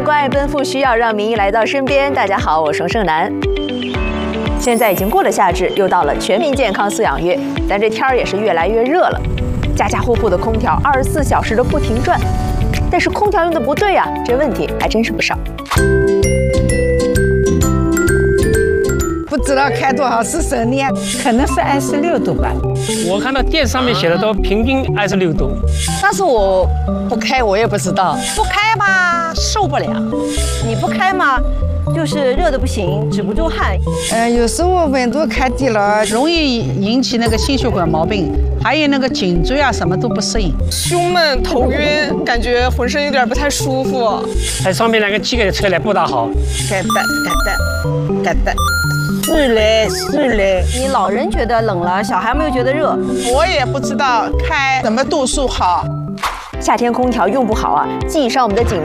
关爱奔赴需要，让民意来到身边。大家好，我是盛楠。现在已经过了夏至，又到了全民健康饲养月，咱这天儿也是越来越热了，家家户户的空调24小时的不停转，但是空调用的不对啊，这问题还真是不少。 不知道开多少次省呢？可能是26度吧。 我看到电视上面写的都平均26度， 但是我不开，我也不知道。 不开吧，受不了；你不开嘛，就是热的不行，止不住汗。 有时候温度开低了， 容易引起那个心血管毛病，还有那个颈椎啊，什么都不适应。 胸闷、头晕，感觉浑身有点不太舒服。 它上面那个机给吹来不大好。 嘎哒。是嘞。 你老人觉得冷了，小孩们又觉得热。 我也不知道开什么度数好。 夏天空调用不好啊，既伤我们的颈